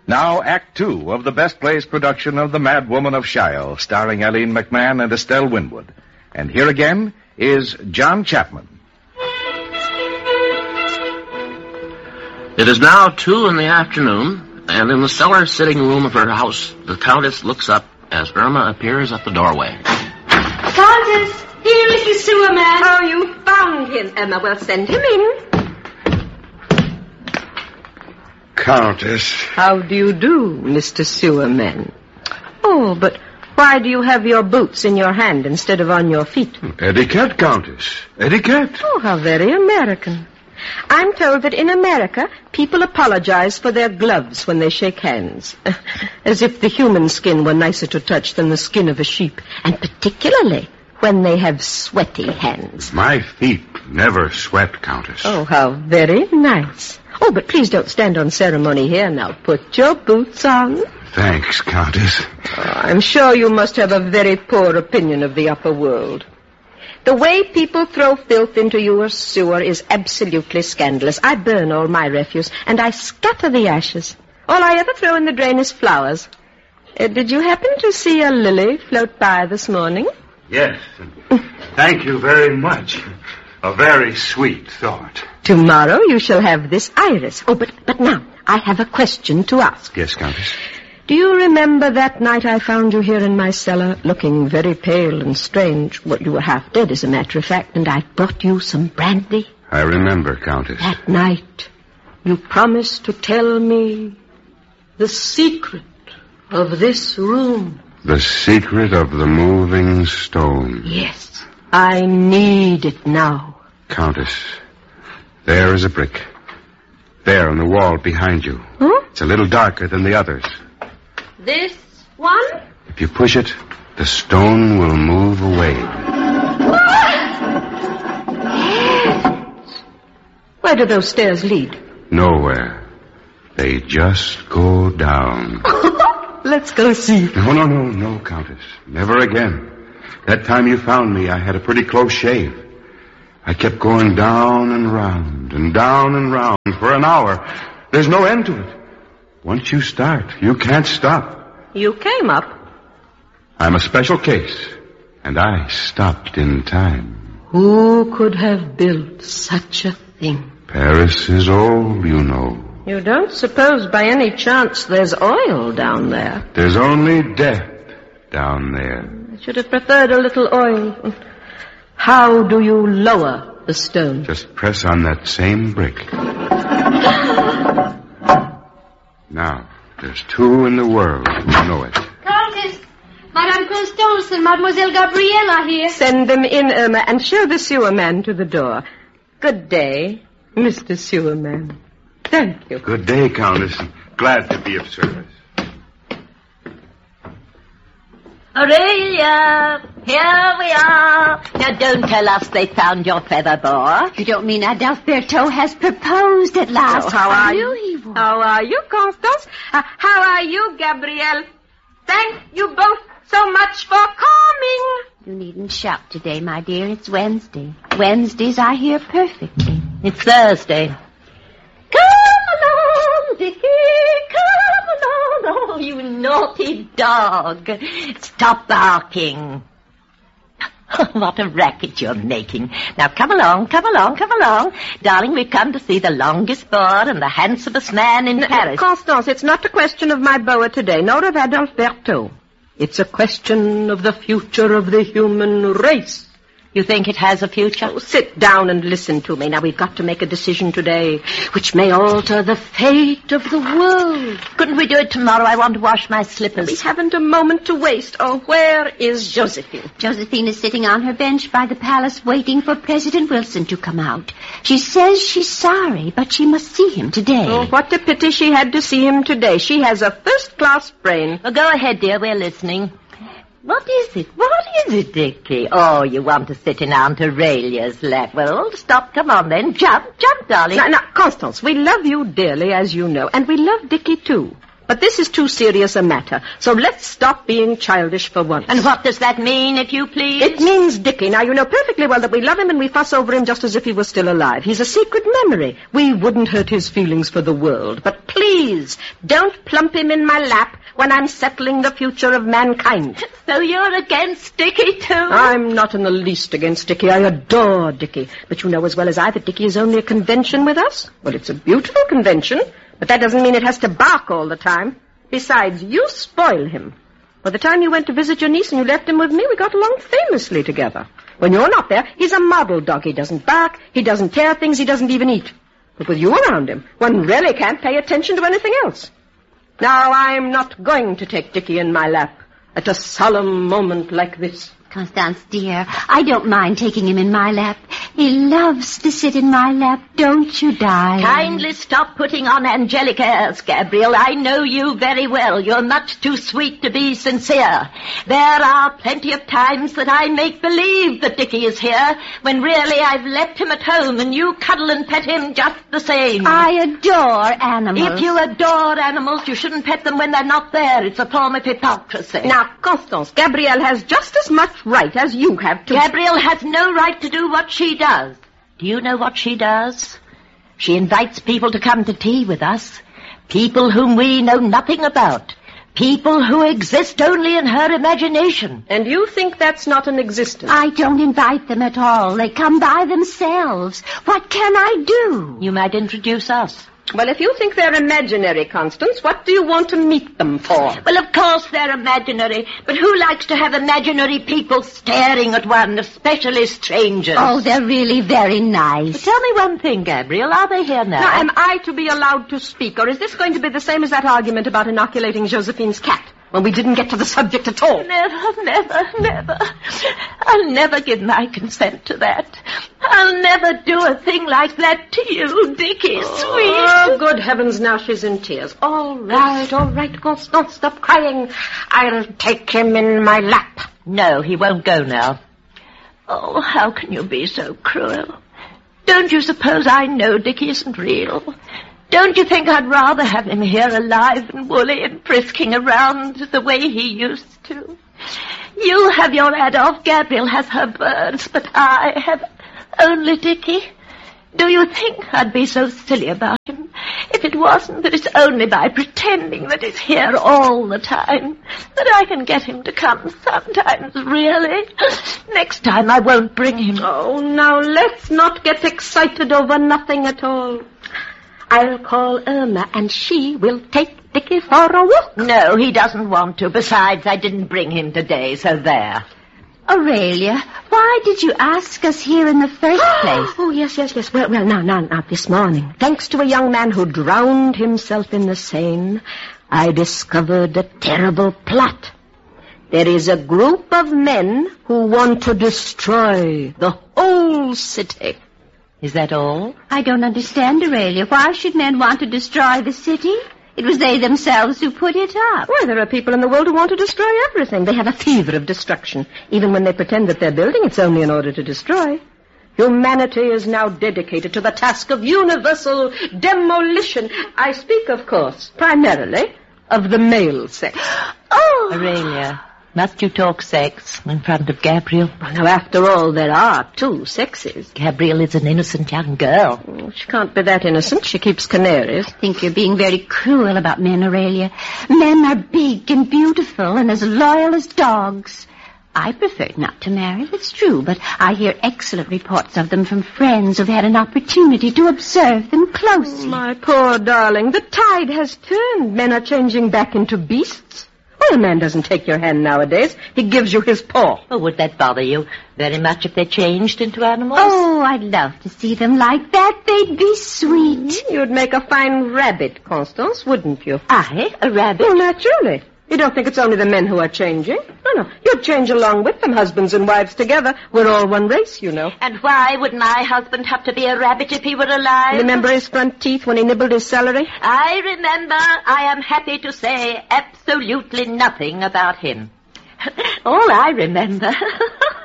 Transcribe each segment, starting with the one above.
Now, Act Two of the Best Plays production of The Mad Woman of Shiloh, starring Eileen McMahon and Estelle Winwood. And here again is John Chapman. It is now 2 p.m, and in the cellar sitting room of her house, the Countess looks up as Irma appears at the doorway. Countess, here is the sewer man. Oh, you found him, Emma. Well, send him in. Countess. How do you do, Mr. Sewerman? Oh, but why do you have your boots in your hand instead of on your feet? Etiquette, Countess. Etiquette. Oh, how very American. I'm told that in America, people apologize for their gloves when they shake hands. As if the human skin were nicer to touch than the skin of a sheep. And particularly when they have sweaty hands. My feet never sweat, Countess. Oh, how very nice. Oh, but please don't stand on ceremony here now. Put your boots on. Thanks, Countess. Oh, I'm sure you must have a very poor opinion of the upper world. The way people throw filth into your sewer is absolutely scandalous. I burn all my refuse, and I scatter the ashes. All I ever throw in the drain is flowers. Did you happen to see a lily float by this morning? Yes. Thank you very much. A very sweet thought. Tomorrow you shall have this iris. Oh, but now, I have a question to ask. Yes, Countess. Do you remember that night I found you here in my cellar, looking very pale and strange? Well, you were half dead, as a matter of fact, and I brought you some brandy. I remember, Countess. That night, you promised to tell me the secret of this room. The secret of the moving stone. Yes, I need it now. Countess, there is a brick. There on the wall behind you. Huh? It's a little darker than the others. This one? If you push it, the stone will move away. Where do those stairs lead? Nowhere. They just go down. Let's go see. No, Countess. Never again. That time you found me, I had a pretty close shave. I kept going down and round and down and round for an hour. There's no end to it. Once you start, you can't stop. You came up. I'm a special case, and I stopped in time. Who could have built such a thing? Paris is old, you know. You don't suppose by any chance there's oil down there? There's only death down there. I should have preferred a little oil. How do you lower the stone? Just press on that same brick. Now, there's 2 in the world who know it. Countess, Madame Constance and Mademoiselle Gabrielle are here. Send them in, Irma, and show the sewerman to the door. Good day, Mr. Sewerman. Thank you. Good day, Countess. Glad to be of service. Aurelia, here we are. Now, don't tell us they found your feather boa. You don't mean Adalberto has proposed at last? Oh, how are you? He would. How are you, Constance? How are you, Gabrielle? Thank you both so much for coming. You needn't shout today, my dear. It's Wednesday. Wednesdays are here perfectly. It's Thursday. Come along, Dickie, come along. Oh, you naughty dog. Stop barking. What a racket you're making. Now, come along. Darling, we've come to see the longest boa and the handsomest man in Paris. Constance, it's not a question of my boa today, nor of Adalberto. It's a question of the future of the human race. You think it has a future? Oh, sit down and listen to me. Now, we've got to make a decision today which may alter the fate of the world. Couldn't we do it tomorrow? I want to wash my slippers. We haven't a moment to waste. Oh, where is Josephine? Josephine is sitting on her bench by the palace waiting for President Wilson to come out. She says she's sorry, but she must see him today. Oh, what a pity she had to see him today. She has a first-class brain. Well, go ahead, dear. We're listening. What is it, Dickie? Oh, you want to sit in Aunt Aurelia's lap. Well, stop. Come on, then. Jump, darling. Now, Constance, we love you dearly, as you know, and we love Dickie, too. But this is too serious a matter, so let's stop being childish for once. And what does that mean, if you please? It means Dickie. Now, you know perfectly well that we love him and we fuss over him just as if he was still alive. He's a secret memory. We wouldn't hurt his feelings for the world. But please, don't plump him in my lap when I'm settling the future of mankind. So you're against Dickie, too? I'm not in the least against Dickie. I adore Dickie. But you know as well as I that Dickie is only a convention with us. Well, it's a beautiful convention, but that doesn't mean it has to bark all the time. Besides, you spoil him. By the time you went to visit your niece and you left him with me, we got along famously together. When you're not there, he's a model dog. He doesn't bark, he doesn't tear things, he doesn't even eat. But with you around him, one really can't pay attention to anything else. Now, I'm not going to take Dickie in my lap at a solemn moment like this. Constance, dear, I don't mind taking him in my lap. He loves to sit in my lap, don't you, darling? Kindly stop putting on angelic airs, Gabriel. I know you very well. You're much too sweet to be sincere. There are plenty of times that I make believe that Dickie is here, when really I've left him at home and you cuddle and pet him just the same. I adore animals. If you adore animals, you shouldn't pet them when they're not there. It's a form of hypocrisy. Now, Constance, Gabrielle has just as much right as you have to... Gabrielle has no right to do what she does. Do you know what she does? She invites people to come to tea with us. People whom we know nothing about. People who exist only in her imagination. And you think that's not an existence? I don't invite them at all. They come by themselves. What can I do? You might introduce us. Well, if you think they're imaginary, Constance, what do you want to meet them for? Well, of course they're imaginary, but who likes to have imaginary people staring at one, especially strangers? Oh, they're really very nice. But tell me one thing, Gabriel. Are they here now? Now, am I to be allowed to speak, or is this going to be the same as that argument about inoculating Josephine's cat, when we didn't get to the subject at all? Never. I'll never give my consent to that. I'll never do a thing like that to you, Dickie, sweet. Oh, good heavens, now she's in tears. All right, Constance, stop crying. I'll take him in my lap. No, he won't go now. Oh, how can you be so cruel? Don't you suppose I know Dickie isn't real? Don't you think I'd rather have him here alive and woolly and frisking around the way he used to? You have your Adolf, Gabriel has her birds, but I have only Dickie. Do you think I'd be so silly about him if it wasn't that it's only by pretending that he's here all the time that I can get him to come sometimes, really? Next time I won't bring him. Oh, now let's not get excited over nothing at all. I'll call Irma and she will take Dickie for a walk. No, he doesn't want to. Besides, I didn't bring him today, so there. Aurelia, why did you ask us here in the first place? Oh, yes. Well, now, this morning, thanks to a young man who drowned himself in the Seine, I discovered a terrible plot. There is a group of men who want to destroy the whole city. Is that all? I don't understand, Aurelia. Why should men want to destroy the city? It was they themselves who put it up. Why, there are people in the world who want to destroy everything. They have a fever of destruction. Even when they pretend that they're building, it's only in order to destroy. Humanity is now dedicated to the task of universal demolition. I speak, of course, primarily of the male sex. Oh! Aurelia, must you talk sex in front of Gabriel? Well, now, after all, there are two sexes. Gabriel is an innocent young girl. Oh, she can't be that innocent. She keeps canaries. I think you're being very cruel about men, Aurelia. Men are big and beautiful and as loyal as dogs. I prefer not to marry, that's true, but I hear excellent reports of them from friends who've had an opportunity to observe them closely. Oh, my poor darling, the tide has turned. Men are changing back into beasts. Well, a man doesn't take your hand nowadays. He gives you his paw. Oh, would that bother you very much if they changed into animals? Oh, I'd love to see them like that. They'd be sweet. You'd make a fine rabbit, Constance, wouldn't you? I? A rabbit? Well, naturally. You don't think it's only the men who are changing? No. You'd change along with them, husbands and wives together. We're all one race, you know. And why would my husband have to be a rabbit if he were alive? Remember his front teeth when he nibbled his celery? I remember. I am happy to say absolutely nothing about him. All I remember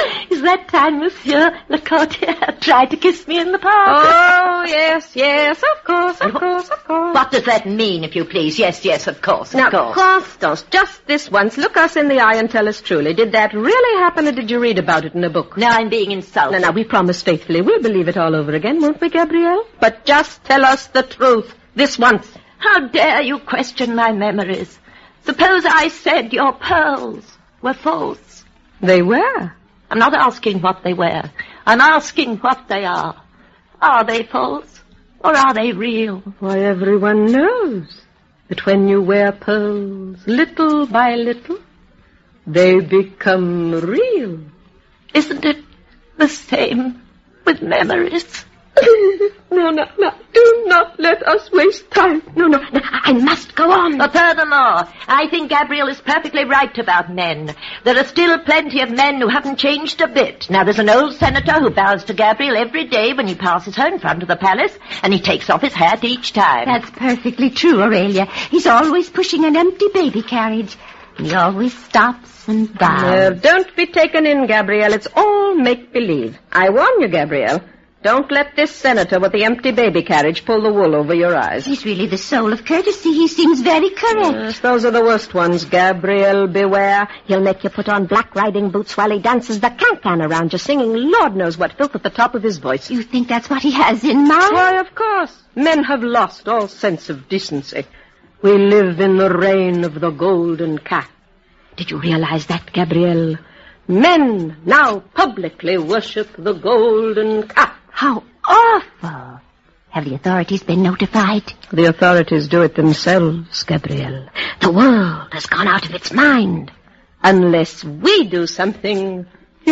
Is that time Monsieur Le Courtier tried to kiss me in the park? Oh, yes, of course. What does that mean, if you please? Yes, of course, Now, of course. Constance, just this once, look us in the eye and tell us truly. Did that really happen, or did you read about it in a book? Now I'm being insulted. Now, we promise faithfully. We'll believe it all over again, won't we, Gabrielle? But just tell us the truth, this once. How dare you question my memories? Suppose I said your pearls were false. They were. I'm not asking what they were. I'm asking what they are. Are they false, or are they real? Why, everyone knows that when you wear pearls, little by little, they become real. Isn't it the same with memories? No, do not let us waste time. No, I must go on. But furthermore, I think Gabriel is perfectly right about men. There are still plenty of men who haven't changed a bit. Now, there's an old senator who bows to Gabriel every day when he passes her in front of the palace, and he takes off his hat each time. That's perfectly true, Aurelia. He's always pushing an empty baby carriage. He always stops and bows. Don't be taken in, Gabrielle. It's all make-believe. I warn you, Gabrielle. Don't let this senator with the empty baby carriage pull the wool over your eyes. He's really the soul of courtesy. He seems very correct. Yes, those are the worst ones, Gabrielle. Beware. He'll make you put on black riding boots while he dances the can-can around you, singing Lord knows what filth at the top of his voice. You think that's what he has in mind? Why, of course. Men have lost all sense of decency. We live in the reign of the golden cat. Did you realize that, Gabrielle? Men now publicly worship the golden cat. How awful. Have the authorities been notified? The authorities do it themselves, Gabrielle. The world has gone out of its mind. Unless we do something,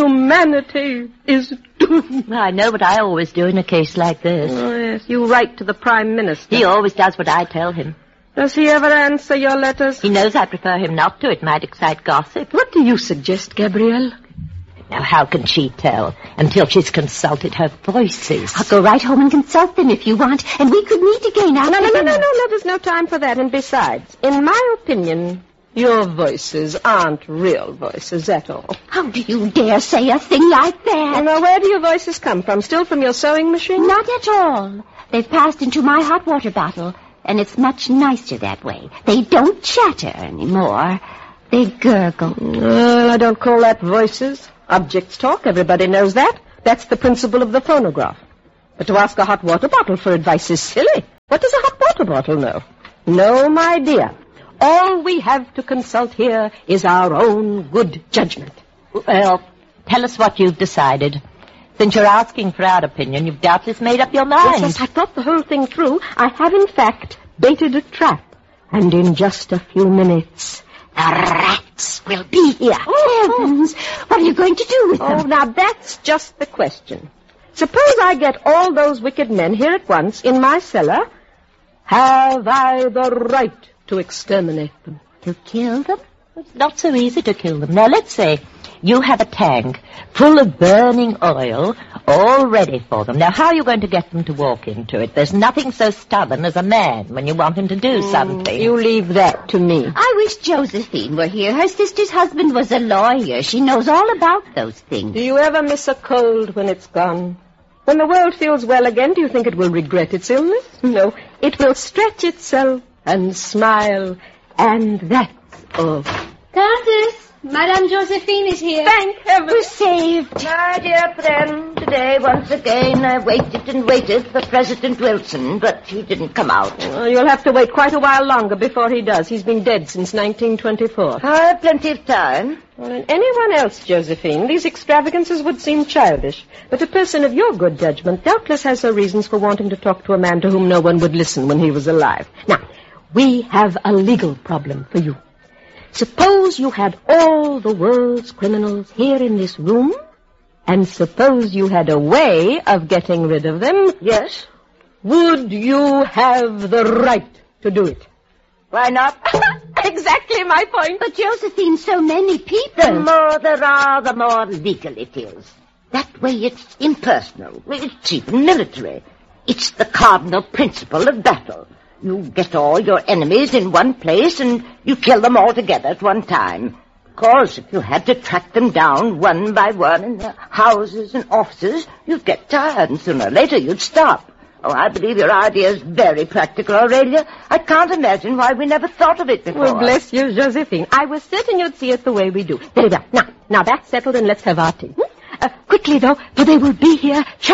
humanity is doomed. I know what I always do in a case like this. Oh, yes, you write to the Prime Minister. He always does what I tell him. Does he ever answer your letters? He knows I prefer him not to. It might excite gossip. What do you suggest, Gabrielle? Now, how can she tell until she's consulted her voices? I'll go right home and consult them if you want, and we could meet again after dinner. No, there's no time for that. And besides, in my opinion, your voices aren't real voices at all. How do you dare say a thing like that? Now, where do your voices come from? Still from your sewing machine? Not at all. They've passed into my hot water bottle, and it's much nicer that way. They don't chatter anymore. They gurgle. Well, I don't call that voices. Objects talk, everybody knows that. That's the principle of the phonograph. But to ask a hot water bottle for advice is silly. What does a hot water bottle know? No, my dear. All we have to consult here is our own good judgment. Well, tell us what you've decided. Since you're asking for our opinion, you've doubtless made up your mind. Yes, I thought the whole thing through. I have, in fact, baited a trap. And in just a few minutes, the rats will be here. Oh, heavens! What are you going to do with them? Oh, now that's just the question. Suppose I get all those wicked men here at once in my cellar. Have I the right to exterminate them? To kill them? It's not so easy to kill them. Now, let's say you have a tank full of burning oil all ready for them. Now, how are you going to get them to walk into it? There's nothing so stubborn as a man when you want him to do something. You leave that to me. I wish Josephine were here. Her sister's husband was a lawyer. She knows all about those things. Do you ever miss a cold when it's gone? When the world feels well again, do you think it will regret its illness? No, it will stretch itself and smile, and that's all. Countess, Madame Josephine is here. Thank heaven. We're saved. My dear friend, today, once again, I waited and waited for President Wilson, but he didn't come out. Oh, you'll have to wait quite a while longer before he does. He's been dead since 1924. I have plenty of time. Well, in anyone else, Josephine, these extravagances would seem childish. But a person of your good judgment doubtless has her reasons for wanting to talk to a man to whom no one would listen when he was alive. Now, we have a legal problem for you. Suppose you had all the world's criminals here in this room, and suppose you had a way of getting rid of them. Yes? Would you have the right to do it? Why not? Exactly my point. But Josephine, so many people. The more there are, the more legal it is. That way it's impersonal. It's even military. It's the cardinal principle of battle. You get all your enemies in one place and you kill them all together at one time. Of course, if you had to track them down one by one in their houses and offices, you'd get tired, and sooner or later you'd stop. Oh, I believe your idea is very practical, Aurelia. I can't imagine why we never thought of it before. Well, bless you, Josephine. I was certain you'd see it the way we do. Very well. Now that's settled, and let's have our tea. Quickly, though, for they will be here